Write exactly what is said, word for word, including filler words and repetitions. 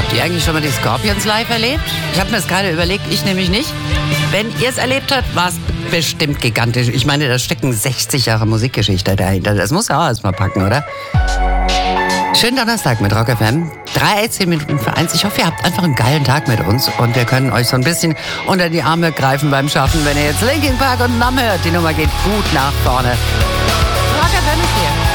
Habt ihr eigentlich schon mal die Scorpions live erlebt? Ich habe mir das gerade überlegt, ich nämlich nicht. Wenn ihr es erlebt habt, war es bestimmt gigantisch. Ich meine, da stecken sechzig Jahre Musikgeschichte dahinter. Das muss ja auch erstmal packen, oder? Schönen Donnerstag mit Rock F M. dreizehn Minuten für eins. Ich hoffe, ihr habt einfach einen geilen Tag mit uns und wir können euch so ein bisschen unter die Arme greifen beim Schaffen, wenn ihr jetzt Linkin Park und Numb hört. Die Nummer geht gut nach vorne. Rock F M ist hier.